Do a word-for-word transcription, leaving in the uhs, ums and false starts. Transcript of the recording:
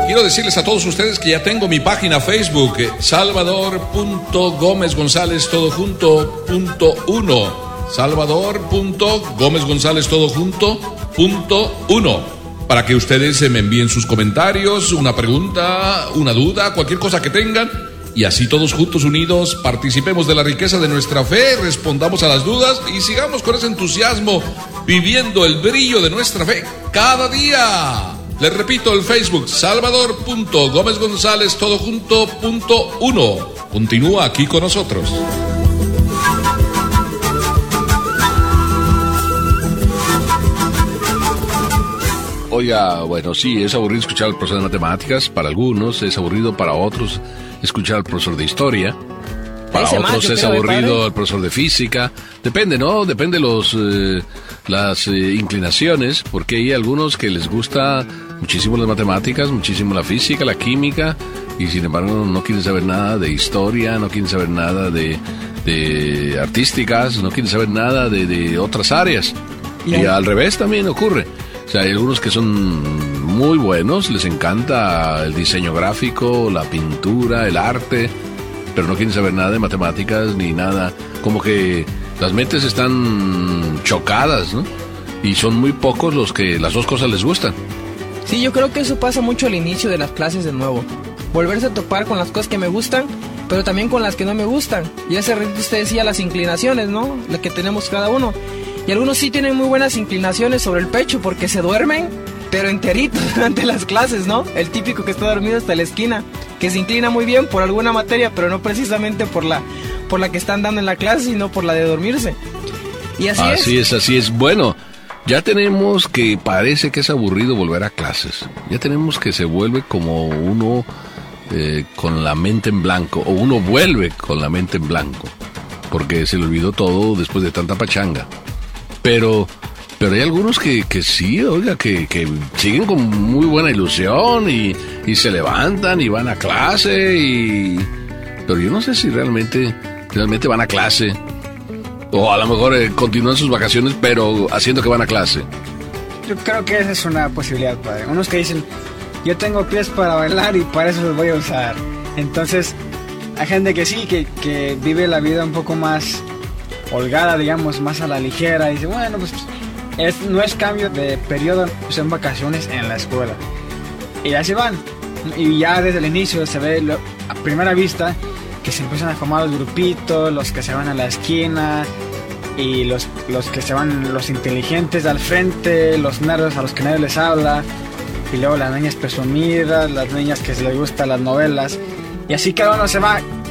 Quiero decirles a todos ustedes que ya tengo mi página Facebook, Salvador punto Gómez González todo junto punto uno. Salvador punto Gómez González todo junto punto uno. Para que ustedes me envíen sus comentarios, una pregunta, una duda, cualquier cosa que tengan. Y así todos juntos unidos participemos de la riqueza de nuestra fe, respondamos a las dudas y sigamos con ese entusiasmo viviendo el brillo de nuestra fe cada día. Les repito, el Facebook, Salvador punto Gómez González todo junto punto uno. Continúa aquí con nosotros. Oiga, bueno, sí, es aburrido escuchar al profesor de matemáticas, para algunos, es aburrido para otros escuchar al profesor de historia, para Ese otros es aburrido el profesor de física, depende, ¿no? Depende los eh, las eh, inclinaciones, porque hay algunos que les gusta muchísimo las matemáticas, muchísimo la física, la química, y sin embargo no quieren saber nada de historia, no quieren saber nada de, de artísticas, no quieren saber nada de, de otras áreas, y, y al revés también ocurre. O sea, hay algunos que son muy buenos, les encanta el diseño gráfico, la pintura, el arte, pero no quieren saber nada de matemáticas ni nada. Como que las mentes están chocadas, ¿no? Y son muy pocos los que las dos cosas les gustan. Sí, yo creo que eso pasa mucho al inicio de las clases de nuevo. Volverse a topar con las cosas que me gustan, pero también con las que no me gustan. Y hace ratito usted decía las inclinaciones, ¿no? Las que tenemos cada uno. Y algunos sí tienen muy buenas inclinaciones sobre el pecho porque se duermen, pero enteritos durante las clases, ¿no? El típico que está dormido hasta la esquina, que se inclina muy bien por alguna materia, pero no precisamente por la, por la que están dando en la clase, sino por la de dormirse. Y así, así es. Así es, así es. Bueno, ya tenemos que parece que es aburrido volver a clases. Ya tenemos que se vuelve como uno eh, con la mente en blanco, o uno vuelve con la mente en blanco, porque se le olvidó todo después de tanta pachanga. Pero, pero hay algunos que, que sí, oiga, que, que siguen con muy buena ilusión y, y se levantan y van a clase y... Pero yo no sé si realmente, realmente van a clase. O a lo mejor eh, continúan sus vacaciones, pero haciendo que van a clase. Yo creo que esa es una posibilidad, padre. Unos que dicen, yo tengo pies para bailar y para eso los voy a usar. Entonces, hay gente que sí, que, que vive la vida un poco más holgada, digamos, más a la ligera, y dice, bueno, pues es, no es cambio de periodo, son vacaciones en la escuela. Y así van. Y ya desde el inicio se ve lo, a primera vista que se empiezan a formar los grupitos, los que se van a la esquina, y los, los que se van, los inteligentes al frente, los nerds a los que nadie les habla, y luego las niñas presumidas, las niñas que se les gustan las novelas, y así cada uno se va